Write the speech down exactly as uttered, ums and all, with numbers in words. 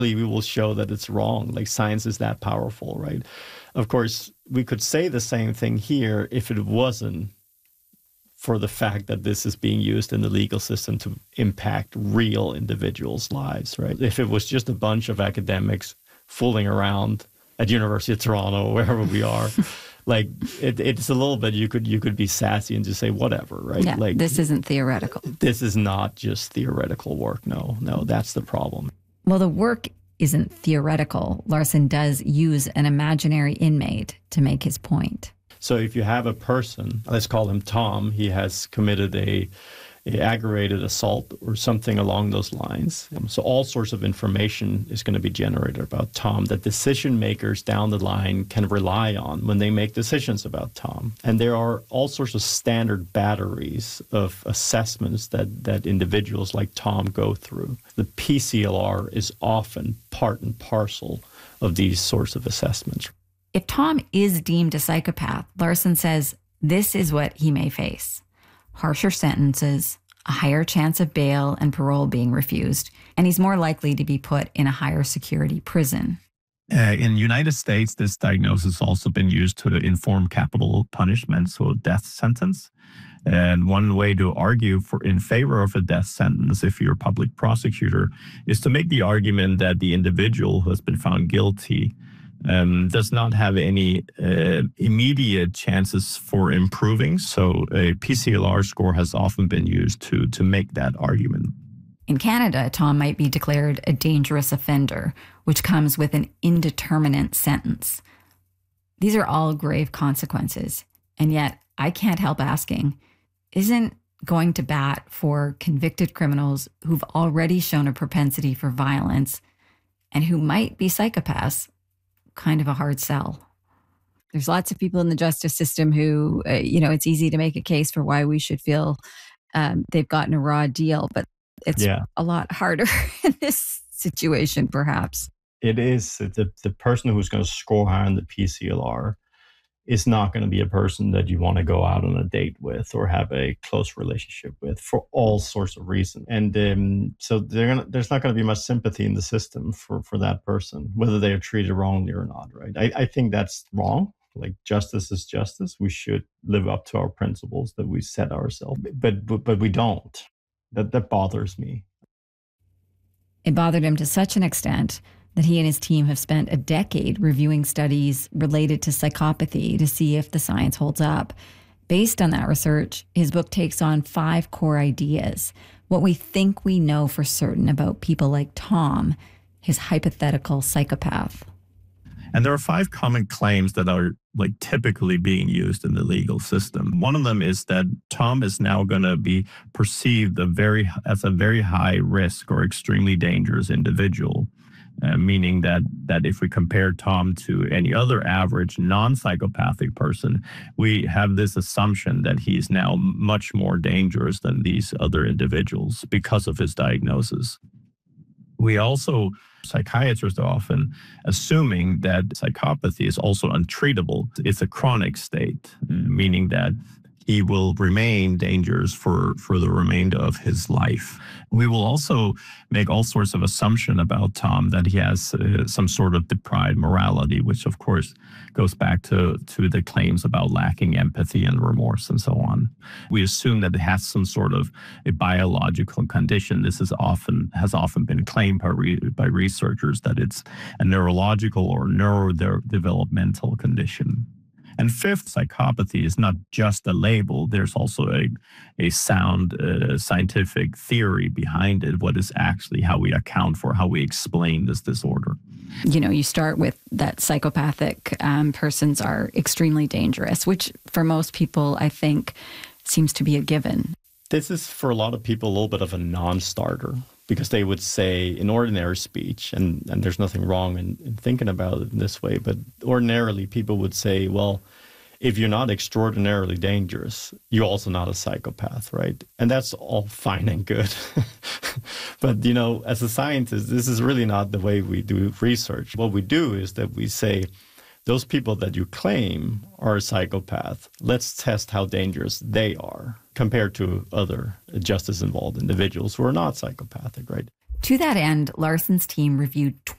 we will show that it's wrong. Like, science is that powerful, right? Of course, we could say the same thing here if it wasn't for the fact that this is being used in the legal system to impact real individuals' lives, right? If it was just a bunch of academics fooling around at University of Toronto or wherever we are, like it, it's a little bit, you could you could be sassy and just say whatever, right? Yeah, like this isn't theoretical. This is not just theoretical work. No, no, that's the problem. Well, the work isn't theoretical. Larson does use an imaginary inmate to make his point. So if you have a person, let's call him Tom, he has committed a, a aggravated assault or something along those lines. So all sorts of information is going to be generated about Tom that decision makers down the line can rely on when they make decisions about Tom. And there are all sorts of standard batteries of assessments that, that individuals like Tom go through. The P C L R is often part and parcel of these sorts of assessments. If Tom is deemed a psychopath, Larson says this is what he may face: harsher sentences, a higher chance of bail and parole being refused, and he's more likely to be put in a higher security prison. Uh, in the United States, this diagnosis has also been used to inform capital punishment, so death sentence. And one way to argue for in favor of a death sentence, if you're a public prosecutor, is to make the argument that the individual who has been found guilty Um, does not have any uh, immediate chances for improving. So a P C L R score has often been used to, to make that argument. In Canada, Tom might be declared a dangerous offender, which comes with an indeterminate sentence. These are all grave consequences. And yet, I can't help asking, isn't going to bat for convicted criminals who've already shown a propensity for violence and who might be psychopaths kind of a hard sell? There's lots of people in the justice system who, uh, you know, it's easy to make a case for why we should feel um, they've gotten a raw deal, but it's yeah. a lot harder in this situation, perhaps. It is. The, the person who's going to score higher in the P C L R is not going to be a person that you want to go out on a date with or have a close relationship with for all sorts of reasons. And um, so they're gonna, there's not going to be much sympathy in the system for, for that person, whether they are treated wrongly or not, right? I, I think that's wrong. Like, justice is justice. We should live up to our principles that we set ourselves, but, but, but we don't. That, that bothers me. It bothered him to such an extent that he and his team have spent a decade reviewing studies related to psychopathy to see if the science holds up. Based on that research, his book takes on five core ideas. What we think we know for certain about people like Tom, his hypothetical psychopath. And there are five common claims that are like typically being used in the legal system. One of them is that Tom is now going to be perceived a very, as a very high risk or extremely dangerous individual. Uh, meaning that that if we compare Tom to any other average non-psychopathic person, we have this assumption that he's now much more dangerous than these other individuals because of his diagnosis. We also, psychiatrists are often assuming that psychopathy is also untreatable. It's a chronic state, meaning that he will remain dangerous for, for the remainder of his life. We will also make all sorts of assumptions about Tom that he has uh, some sort of deprived morality, which of course goes back to, to the claims about lacking empathy and remorse and so on. We assume that it has some sort of a biological condition. This is often has often been claimed by, re, by researchers that it's a neurological or neurodevelopmental condition. And fifth, psychopathy is not just a label. There's also a, a sound uh, scientific theory behind it. What is actually how we account for, how we explain this disorder. You know, you start with that psychopathic um, persons are extremely dangerous, which for most people, I think, seems to be a given. This is for a lot of people a little bit of a non-starter, because they would say in ordinary speech, and, and there's nothing wrong in, in thinking about it in this way, but ordinarily people would say, well, if you're not extraordinarily dangerous, you're also not a psychopath, right? And that's all fine and good. But, you know, as a scientist, this is really not the way we do research. What we do is that we say, those people that you claim are a psychopath, let's test how dangerous they are compared to other justice-involved individuals who are not psychopathic, right? To that end, Larson's team reviewed